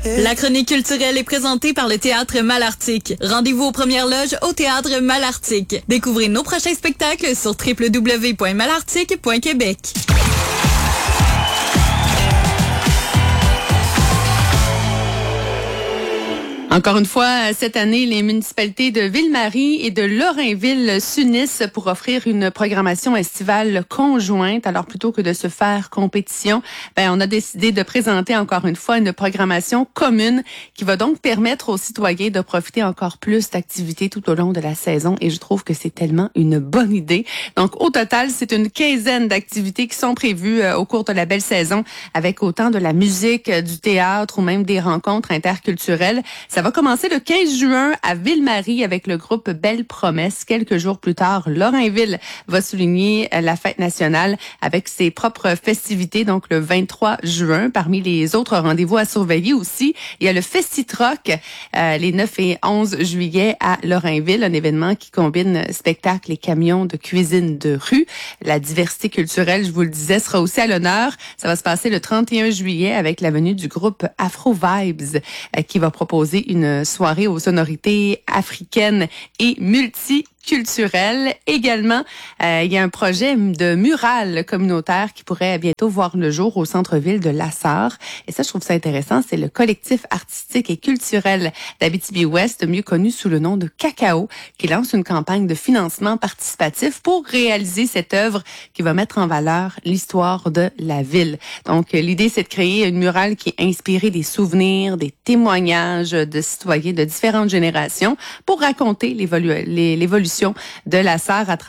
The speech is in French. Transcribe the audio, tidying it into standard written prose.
La chronique culturelle est présentée par le Théâtre Malartic. Rendez-vous aux premières loges au Théâtre Malartic. Découvrez nos prochains spectacles sur www.malartic.québec. Encore une fois, cette année, les municipalités de Ville-Marie et de Lorrainville s'unissent pour offrir une programmation estivale conjointe. Alors, plutôt que de se faire compétition, on a décidé de présenter encore une fois une programmation commune qui va donc permettre aux citoyens de profiter encore plus d'activités tout au long de la saison. Et je trouve que c'est tellement une bonne idée. Donc, au total, c'est une quinzaine d'activités qui sont prévues au cours de la belle saison, avec autant de la musique, du théâtre ou même des rencontres interculturelles. Ça va commencer le 15 juin à Ville-Marie avec le groupe Belle Promesse. Quelques jours plus tard, Lorrainville va souligner la fête nationale avec ses propres festivités, donc le 23 juin. Parmi les autres rendez-vous à surveiller aussi, il y a le Festi-Troc les 9 et 11 juillet à Lorrainville, un événement qui combine spectacles et camions de cuisine de rue. La diversité culturelle, je vous le disais, sera aussi à l'honneur. Ça va se passer le 31 juillet avec la venue du groupe Afro Vibes qui va proposer une soirée aux sonorités africaines et multiculturelles. Également, il y a un projet de mural communautaire qui pourrait bientôt voir le jour au centre-ville de Lassar. Et ça, je trouve ça intéressant. C'est le collectif artistique et culturel d'Abitibi-Ouest, mieux connu sous le nom de Cacao, qui lance une campagne de financement participatif pour réaliser cette œuvre qui va mettre en valeur l'histoire de la ville. Donc, l'idée, c'est de créer une murale qui est inspirée des souvenirs, des témoignages de citoyens de différentes générations pour raconter l'évolution de Lassar à travers